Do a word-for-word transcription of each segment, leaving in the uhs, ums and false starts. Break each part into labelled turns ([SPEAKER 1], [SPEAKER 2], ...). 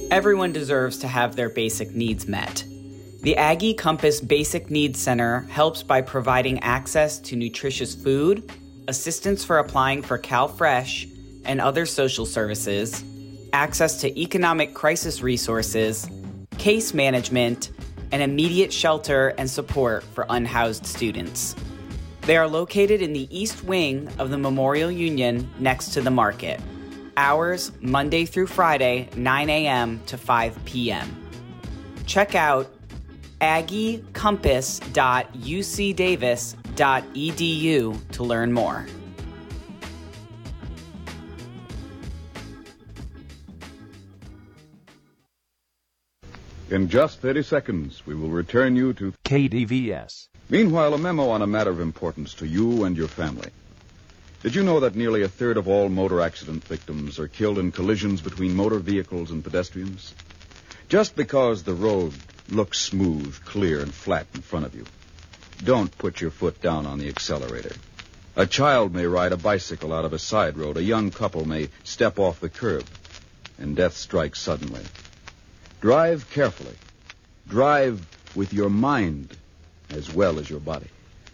[SPEAKER 1] Everyone deserves to have their basic needs met. The Aggie Compass Basic Needs Center helps by providing access to nutritious food, assistance for applying for CalFresh and other social services, access to economic crisis resources, case management, and immediate shelter and support for unhoused students. They are located in the East Wing of the Memorial Union next to the market. Hours Monday through Friday, nine a.m. to five p.m. Check out aggie compass dot u c davis dot e d u to learn more.
[SPEAKER 2] In just thirty seconds, we will return you to
[SPEAKER 3] K D V S.
[SPEAKER 2] Meanwhile, a memo on a matter of importance to you and your family. Did you know that nearly a third of all motor accident victims are killed in collisions between motor vehicles and pedestrians? Just because the road looks smooth, clear, and flat in front of you, don't put your foot down on the accelerator. A child may ride a bicycle out of a side road. A young couple may step off the curb, and death strikes suddenly. Drive carefully. Drive with your mind as well as your body.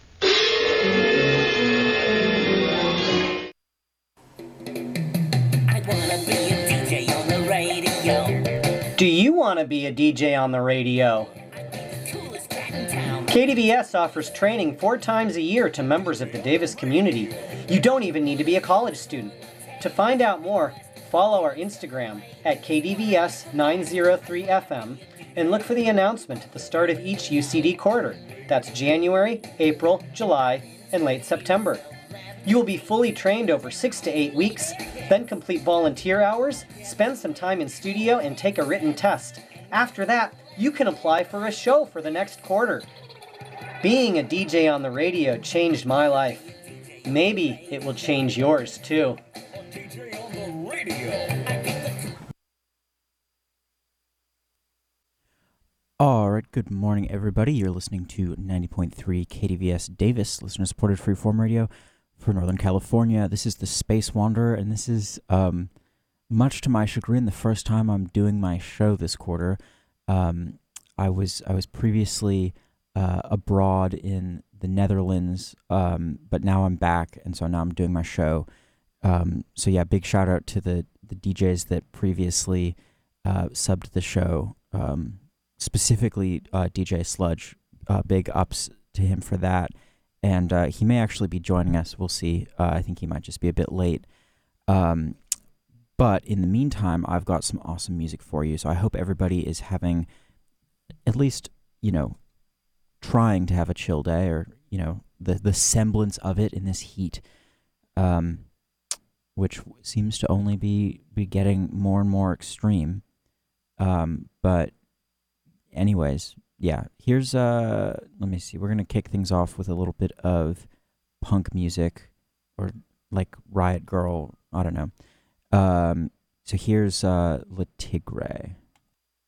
[SPEAKER 4] Do you want to be a D J on the radio? K D V S offers training four times a year to members of the Davis community. You don't even need to be a college student. To find out more, follow our Instagram at K D V S nine oh three F M and look for the announcement at the start of each U C D quarter. That's January, April, July, and late September. You will be fully trained over six to eight weeks, then complete volunteer hours, spend some time in studio, and take a written test. After that, you can apply for a show for the next quarter. Being a D J on the radio changed my life. Maybe it will change yours, too.
[SPEAKER 5] D J on the radio.
[SPEAKER 6] All right, good morning, everybody. You're listening to ninety point three K D V S Davis, listener-supported freeform radio for Northern California. This is the Space Wanderer, and this is, um, much to my chagrin, the first time I'm doing my show this quarter. Um, I was I was previously uh, abroad in the Netherlands, um, but now I'm back, and so now I'm doing my show. Um, so yeah, big shout out to the the D Js that previously uh, subbed the show. Um, specifically uh, D J Sludge. Uh, big ups to him for that. And uh, he may actually be joining us. We'll see. Uh, I think he might just be a bit late. Um, but in the meantime, I've got some awesome music for you. So I hope everybody is having at least, you know, trying to have a chill day, or, you know, the, the semblance of it in this heat, um, which seems to only be, be getting more and more extreme. Um, but anyways, yeah, here's, uh, let me see, we're going to kick things off with a little bit of punk music, or like Riot Girl, I don't know. Um, so here's uh, Le Tigre.